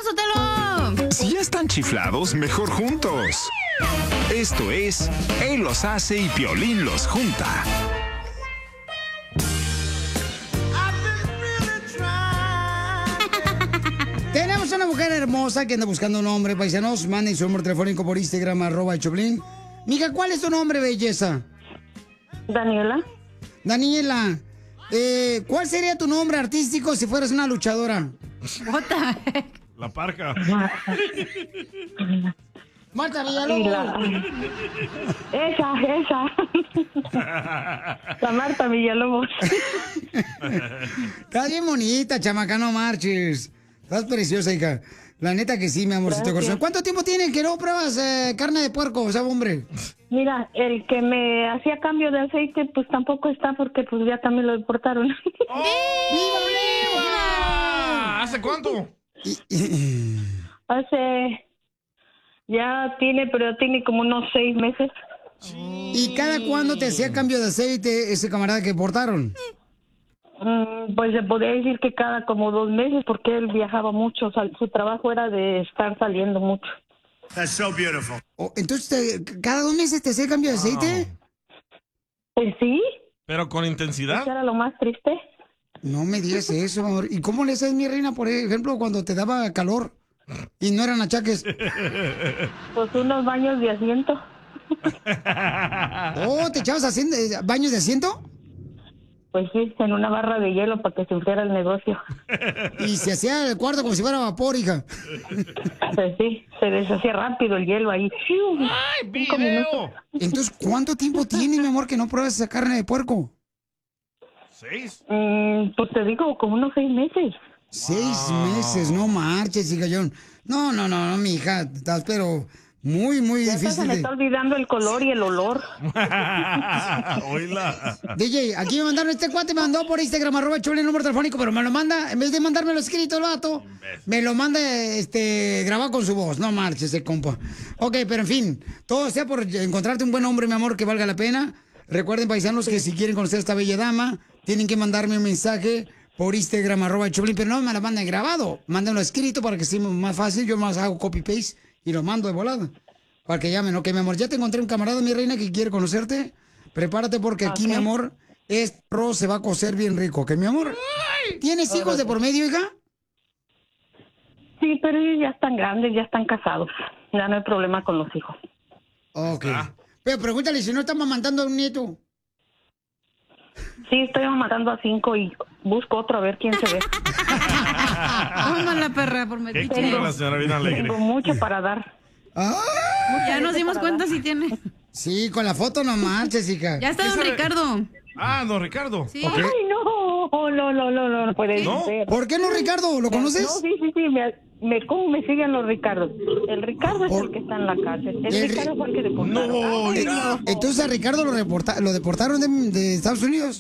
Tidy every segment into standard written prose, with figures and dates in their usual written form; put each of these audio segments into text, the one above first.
Sotelo! Si ya están chiflados, mejor juntos. Esto es Él los hace y Piolín los junta. Tenemos una mujer hermosa que anda buscando un hombre, paisanos. Manden su número telefónico por Instagram, @Choplin. Mija, ¿cuál es tu nombre, belleza? Daniela. Daniela, ¿cuál sería tu nombre artístico si fueras una luchadora? La Parca. Marta Villalobos. Esa. La Marta Villalobos. Estás bien bonita, chamaca, no marches. Estás preciosa, hija. La neta que sí, mi amorcito corazón. ¿Cuánto tiempo tienen que no pruebas carne de puerco, o sea, hombre? Mira, el que me hacía cambio de aceite, pues tampoco está porque pues ya también lo deportaron. ¡Viva! ¿Hace cuánto? Pero tiene como unos 6 meses. ¿Y cada cuándo te hacía cambio de aceite ese camarada que deportaron? Pues se podría decir que cada como 2 meses, porque él viajaba mucho, o sea, su trabajo era de estar saliendo mucho. That's so beautiful. Entonces, ¿cada 2 meses te hacía cambio de aceite? Pues sí. ¿Pero con intensidad? Eso era lo más triste. No me digas eso, amor. ¿Y cómo le haces, mi reina, por ejemplo, cuando te daba calor y no eran achaques? Pues unos baños de asiento. Oh, ¿te echabas baños de asiento? Pues sí, en una barra de hielo para que se hiciera el negocio. Y se hacía el cuarto como si fuera vapor, hija. Pues sí, se deshacía rápido el hielo ahí. ¡Ay, video! Entonces, ¿cuánto tiempo tiene, mi amor, que no pruebas esa carne de puerco? 6. Pues te digo, como unos 6 meses. 6 meses, no marches, hija. No, mi hija, estás pero muy, muy difícil. Se me está olvidando el color y el olor. Oíla. DJ, aquí me mandaron este cuate, me mandó por Instagram, @Choplin, el número telefónico, pero me lo manda, en vez de mandármelo escrito el vato, me lo manda grabado con su voz. No marches ese compa. Ok, pero en fin, todo sea por encontrarte un buen hombre, mi amor, que valga la pena. Recuerden, paisanos, que si quieren conocer a esta bella dama, tienen que mandarme un mensaje por Instagram, @Choplin, pero no me la manden grabado, mándenlo escrito para que sea más fácil. Yo más hago copy-paste y lo mando de volada. Para que llamen, ok, mi amor. Ya te encontré un camarada, mi reina, que quiere conocerte. Prepárate porque aquí, mi amor, arroz se va a cocer bien rico, ¿ok, mi amor? ¿Tienes hijos de por medio, hija? Sí, pero ellos ya están grandes, ya están casados. Ya no hay problema con los hijos. Ok. Pero pregúntale si no está mamantando a un nieto. Sí, estoy matando a 5 y busco otro a ver quién se ve. Toma la perra por meter. La señora bien alegre. Tengo mucho para dar. Ya nos dimos cuenta si tiene. Sí, con la foto no marches, hija. Ya está don Ricardo. Ah, don Ricardo. Sí. Okay. Ay, no puede ser. ¿Por qué no, Ricardo? ¿Lo conoces? No, sí, ¿cómo me siguen los Ricardos? El Ricardo es el que está en la cárcel. El Ricardo fue el que deportaron. No, Entonces a Ricardo lo deportaron de Estados Unidos.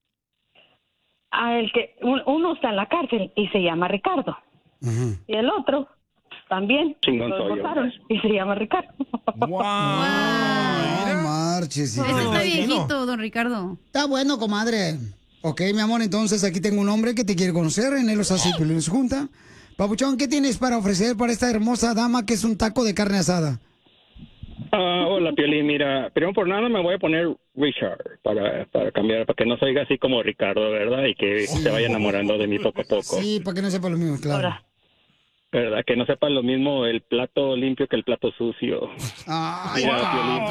El que uno está en la cárcel y se llama Ricardo. Y el otro también lo deportaron y se llama Ricardo. No marches, hija. Ese está viejito, don Ricardo. Está bueno, comadre. Ok, mi amor, entonces aquí tengo un hombre que te quiere conocer. En él los hace Piolín junta. Papuchón, ¿qué tienes para ofrecer para esta hermosa dama que es un taco de carne asada? Hola, Piolín. Mira, primero por nada me voy a poner Richard para cambiar, para que no se oiga así como Ricardo, ¿verdad? Y que se vaya enamorando de mí poco a poco. Sí, para que no sepa lo mismo, claro. Ahora. ¿Verdad? Que no sepa lo mismo el plato limpio que el plato sucio. Ay, Mira, Piolín,